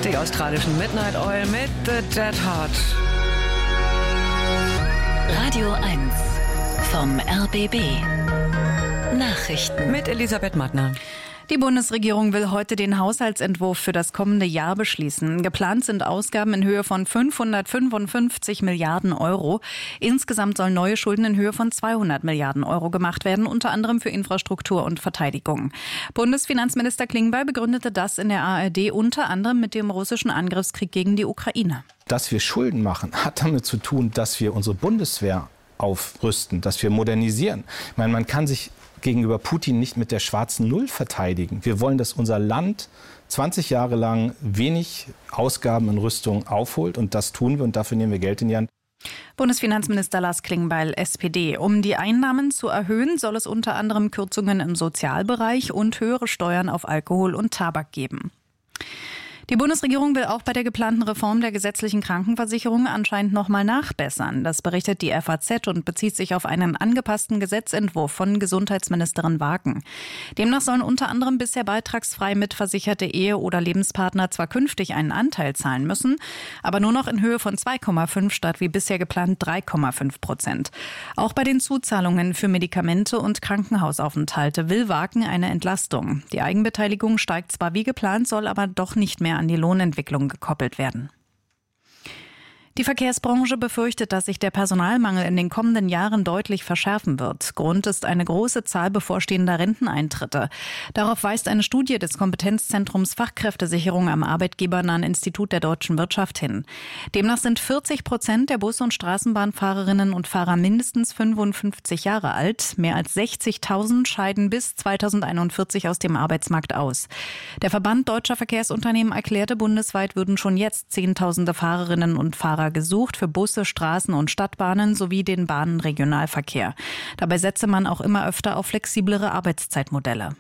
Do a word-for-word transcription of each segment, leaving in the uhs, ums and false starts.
Die australischen Midnight Oil mit The Dead Heart. Radio eins vom R B B. Nachrichten Mit Elisabeth Mattner. Die Bundesregierung will heute den Haushaltsentwurf für das kommende Jahr beschließen. Geplant sind Ausgaben in Höhe von fünfhundertfünfundfünfzig Milliarden Euro. Insgesamt sollen neue Schulden in Höhe von zweihundert Milliarden Euro gemacht werden, unter anderem für Infrastruktur und Verteidigung. Bundesfinanzminister Klingbeil begründete das in der A R D unter anderem mit dem russischen Angriffskrieg gegen die Ukraine. Dass wir Schulden machen, hat damit zu tun, dass wir unsere Bundeswehr aufrüsten, dass wir modernisieren. Ich meine, man kann sich gegenüber Putin nicht mit der schwarzen Null verteidigen. Wir wollen, dass unser Land zwanzig Jahre lang wenig Ausgaben in Rüstung aufholt. Und das tun wir und dafür nehmen wir Geld in die Hand. Bundesfinanzminister Lars Klingbeil, S P D. Um die Einnahmen zu erhöhen, soll es unter anderem Kürzungen im Sozialbereich und höhere Steuern auf Alkohol und Tabak geben. Die Bundesregierung will auch bei der geplanten Reform der gesetzlichen Krankenversicherung anscheinend noch mal nachbessern. Das berichtet die F A Z und bezieht sich auf einen angepassten Gesetzentwurf von Gesundheitsministerin Wagen. Demnach sollen unter anderem bisher beitragsfrei mitversicherte Ehe- oder Lebenspartner zwar künftig einen Anteil zahlen müssen, aber nur noch in Höhe von zwei Komma fünf statt wie bisher geplant drei Komma fünf Prozent. Auch bei den Zuzahlungen für Medikamente und Krankenhausaufenthalte will Wagen eine Entlastung. Die Eigenbeteiligung steigt zwar wie geplant, soll aber doch nicht mehr an die Lohnentwicklung gekoppelt werden. Die Verkehrsbranche befürchtet, dass sich der Personalmangel in den kommenden Jahren deutlich verschärfen wird. Grund ist eine große Zahl bevorstehender Renteneintritte. Darauf weist eine Studie des Kompetenzzentrums Fachkräftesicherung am arbeitgebernahen Institut der deutschen Wirtschaft hin. Demnach sind vierzig Prozent der Bus- und Straßenbahnfahrerinnen und Fahrer mindestens fünfundfünfzig Jahre alt. Mehr als sechzigtausend scheiden bis zweitausendeinundvierzig aus dem Arbeitsmarkt aus. Der Verband Deutscher Verkehrsunternehmen erklärte, bundesweit würden schon jetzt Zehntausende Fahrerinnen und Fahrer gesucht für Busse, Straßen und Stadtbahnen sowie den Bahnenregionalverkehr. Dabei setze man auch immer öfter auf flexiblere Arbeitszeitmodelle.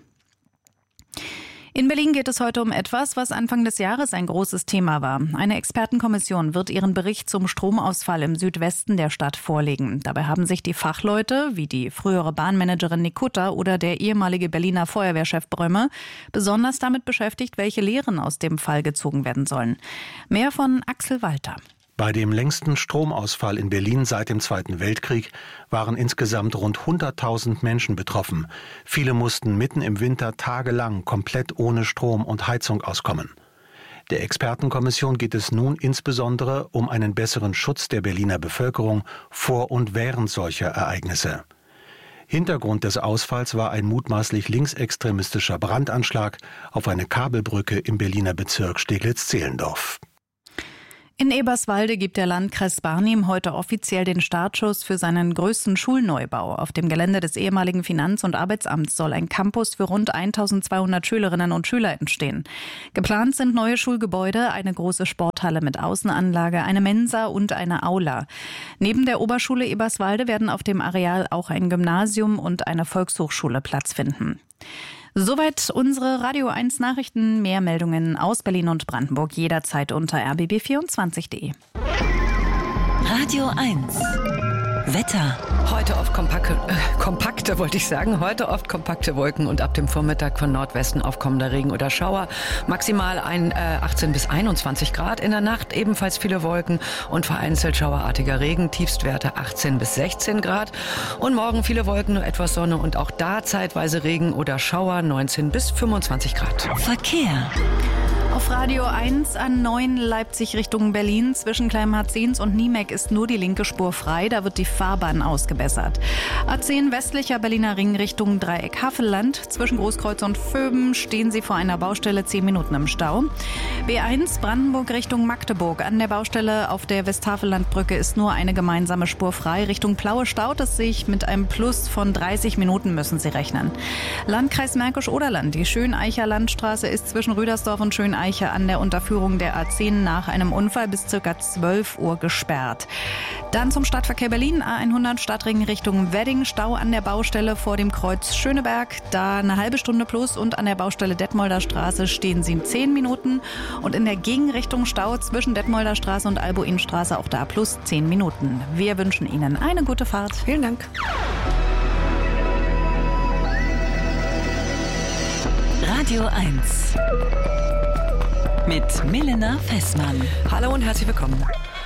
In Berlin geht es heute um etwas, was Anfang des Jahres ein großes Thema war. Eine Expertenkommission wird ihren Bericht zum Stromausfall im Südwesten der Stadt vorlegen. Dabei haben sich die Fachleute, wie die frühere Bahnmanagerin Nikutta oder der ehemalige Berliner Feuerwehrchef Brömme, besonders damit beschäftigt, welche Lehren aus dem Fall gezogen werden sollen. Mehr von Axel Walter. Bei dem längsten Stromausfall in Berlin seit dem Zweiten Weltkrieg waren insgesamt rund hunderttausend Menschen betroffen. Viele mussten mitten im Winter tagelang komplett ohne Strom und Heizung auskommen. Der Expertenkommission geht es nun insbesondere um einen besseren Schutz der Berliner Bevölkerung vor und während solcher Ereignisse. Hintergrund des Ausfalls war ein mutmaßlich linksextremistischer Brandanschlag auf eine Kabelbrücke im Berliner Bezirk Steglitz-Zehlendorf. In Eberswalde gibt der Landkreis Barnim heute offiziell den Startschuss für seinen größten Schulneubau. Auf dem Gelände des ehemaligen Finanz- und Arbeitsamts soll ein Campus für rund eintausendzweihundert Schülerinnen und Schüler entstehen. Geplant sind neue Schulgebäude, eine große Sporthalle mit Außenanlage, eine Mensa und eine Aula. Neben der Oberschule Eberswalde werden auf dem Areal auch ein Gymnasium und eine Volkshochschule Platz finden. Soweit unsere Radio eins Nachrichten. Mehr Meldungen aus Berlin und Brandenburg jederzeit unter r b b vierundzwanzig punkt de. Radio eins Wetter. Heute oft kompakte, äh, kompakte, wollte ich sagen. Heute oft kompakte Wolken und ab dem Vormittag von Nordwesten aufkommender Regen oder Schauer. Maximal ein, äh, achtzehn bis einundzwanzig Grad. In der Nacht ebenfalls viele Wolken und vereinzelt schauerartiger Regen. Tiefstwerte achtzehn bis sechzehn Grad. Und morgen viele Wolken, nur etwas Sonne und auch da zeitweise Regen oder Schauer. neunzehn bis fünfundzwanzig Grad. Verkehr. Auf Radio eins an neun Leipzig Richtung Berlin. Zwischen Klein-Marzahns und Niemek ist nur die linke Spur frei. Da wird die Fahrbahn ausgebessert. A zehn westlicher Berliner Ring Richtung Dreieck Havelland. Zwischen Großkreuz und Vöben stehen Sie vor einer Baustelle zehn Minuten im Stau. B eins Brandenburg Richtung Magdeburg. An der Baustelle auf der Westhavelandbrücke ist nur eine gemeinsame Spur frei. Richtung Plaue staut es sich. Mit einem Plus von dreißig Minuten müssen Sie rechnen. Landkreis Märkisch-Oderland. Die Schöneicher Landstraße ist zwischen Rüdersdorf und Schöneicher an der Unterführung der A zehn nach einem Unfall bis ca. zwölf Uhr gesperrt. Dann zum Stadtverkehr Berlin. A hundert Stadtring Richtung Wedding. Stau an der Baustelle vor dem Kreuz Schöneberg. Da eine halbe Stunde plus und an der Baustelle Detmolder Straße stehen Sie in zehn Minuten. Und in der Gegenrichtung Stau zwischen Detmolder Straße und Albuinstraße auch da plus zehn Minuten. Wir wünschen Ihnen eine gute Fahrt. Vielen Dank. Radio eins mit Milena Fessmann. Hallo und herzlich willkommen.